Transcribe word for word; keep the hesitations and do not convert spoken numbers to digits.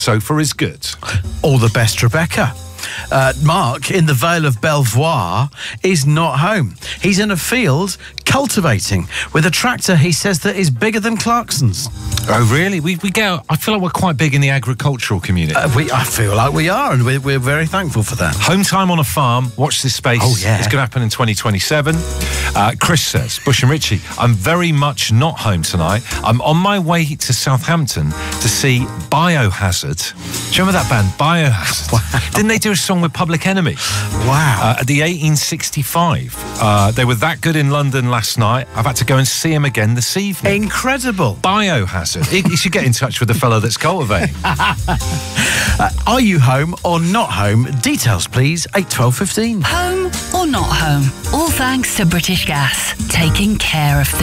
sofa is good. All the best, Rebecca. Uh, Mark, in the Vale of Belvoir, is not home. He's in a field cultivating with a tractor he says that is bigger than Clarkson's. Oh, really? We we get. I feel like we're quite big in the agricultural community. Uh, we, I feel like we are, and we're, we're very thankful for that. Home time on a farm. Watch this space. Oh, yeah. It's going to happen in twenty twenty-seven. Uh, Chris says, Bush and Richie, I'm very much not home tonight. I'm on my way to Southampton to see Biohazard. Do you remember that band, Biohazard? Wow. Didn't they do a song with Public Enemy? Wow. Uh, at the eighteen sixty-five. Uh, they were that good in London last night. I've had to go and see them again this evening. Incredible. Biohazard. You should get in touch with the fellow that's cultivating. uh, are you home or not home? Details, please. eight twelve fifteen. Home or not home? All thanks to British Gas. Taking care of things.